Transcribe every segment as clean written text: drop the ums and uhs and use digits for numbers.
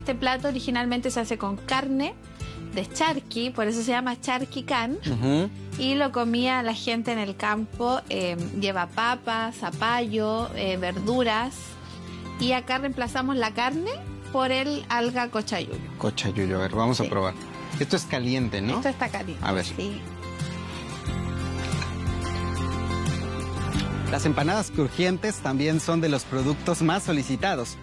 Este plato originalmente se hace con carne de charqui, por eso se llama charquicán. Y lo comía la gente en el campo. Lleva papa, zapallo, verduras. Y acá reemplazamos la carne por el alga cochayuyo. Cochayuyo, a ver, vamos a probar. Esto es caliente, ¿no? Esto está caliente. A ver. Sí. Las empanadas crujientes también son de los productos más solicitados.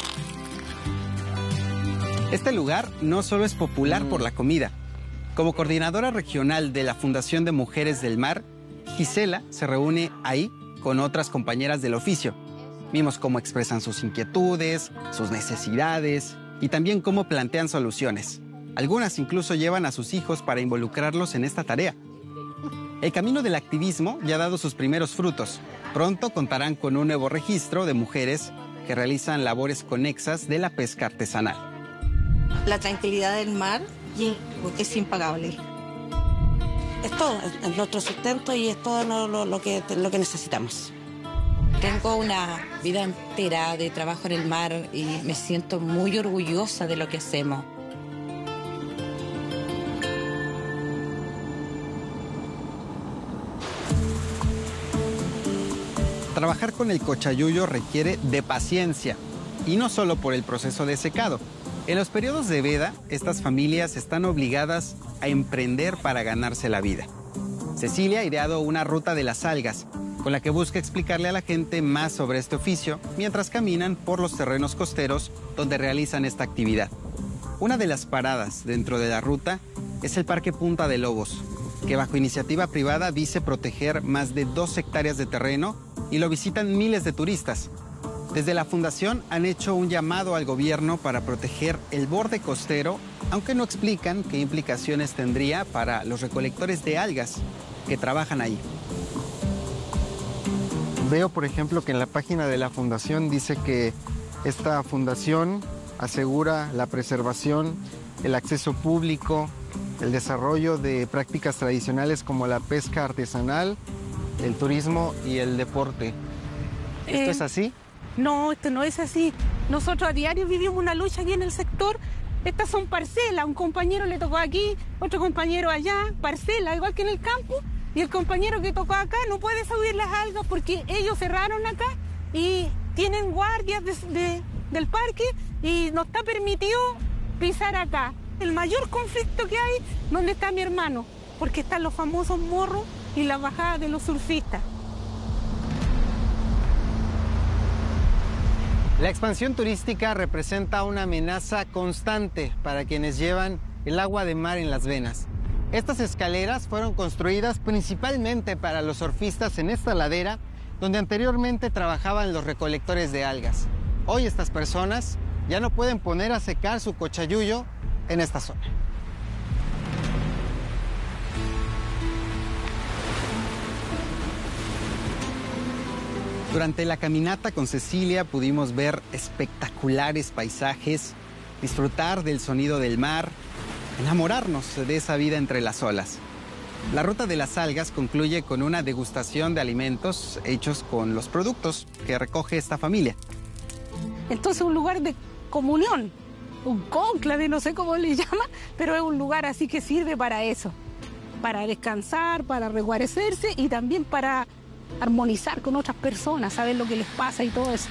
Este lugar no solo es popular por la comida. Como coordinadora regional de la Fundación de Mujeres del Mar, Gisela se reúne ahí con otras compañeras del oficio. Vimos cómo expresan sus inquietudes, sus necesidades y también cómo plantean soluciones. Algunas incluso llevan a sus hijos para involucrarlos en esta tarea. El camino del activismo ya ha dado sus primeros frutos. Pronto contarán con un nuevo registro de mujeres que realizan labores conexas de la pesca artesanal. La tranquilidad del mar es impagable. Es todo, es nuestro sustento y es todo lo que necesitamos. Tengo una vida entera de trabajo en el mar y me siento muy orgullosa de lo que hacemos. Trabajar con el cochayuyo requiere de paciencia, y no solo por el proceso de secado. En los periodos de veda, estas familias están obligadas a emprender para ganarse la vida. Cecilia ha ideado una ruta de las algas, con la que busca explicarle a la gente más sobre este oficio, mientras caminan por los terrenos costeros donde realizan esta actividad. Una de las paradas dentro de la ruta es el Parque Punta de Lobos, que bajo iniciativa privada dice proteger más de 2 hectáreas de terreno y lo visitan miles de turistas. Desde la fundación han hecho un llamado al gobierno para proteger el borde costero, aunque no explican qué implicaciones tendría para los recolectores de algas que trabajan ahí. Veo, por ejemplo, que en la página de la fundación dice que esta fundación asegura la preservación, el acceso público, el desarrollo de prácticas tradicionales como la pesca artesanal, el turismo y el deporte. ¿Esto es así? No, esto no es así. Nosotros a diario vivimos una lucha aquí en el sector. Estas son parcelas. Un compañero le tocó aquí, otro compañero allá, parcela, igual que en el campo. Y el compañero que tocó acá no puede subir las algas porque ellos cerraron acá y tienen guardias del parque y no está permitido pisar acá. El mayor conflicto que hay, ¿dónde está mi hermano? Porque están los famosos morros y las bajadas de los surfistas. La expansión turística representa una amenaza constante para quienes llevan el agua de mar en las venas. Estas escaleras fueron construidas principalmente para los surfistas en esta ladera, donde anteriormente trabajaban los recolectores de algas. Hoy estas personas ya no pueden poner a secar su cochayuyo en esta zona. Durante la caminata con Cecilia pudimos ver espectaculares paisajes, disfrutar del sonido del mar, enamorarnos de esa vida entre las olas. La ruta de las algas concluye con una degustación de alimentos hechos con los productos que recoge esta familia. Entonces un lugar de comunión, un cónclave, no sé cómo le llama, pero es un lugar así que sirve para eso, para descansar, para reguarecerse y también para armonizar con otras personas, saber lo que les pasa y todo eso.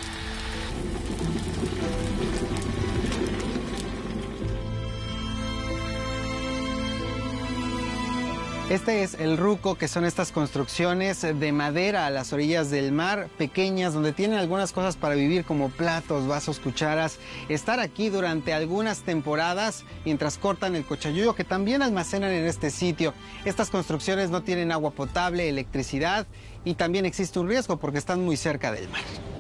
Este es el ruco, que son estas construcciones de madera a las orillas del mar, pequeñas, donde tienen algunas cosas para vivir como platos, vasos, cucharas. Estar aquí durante algunas temporadas mientras cortan el cochayuyo, que también almacenan en este sitio. Estas construcciones no tienen agua potable, electricidad y también existe un riesgo porque están muy cerca del mar.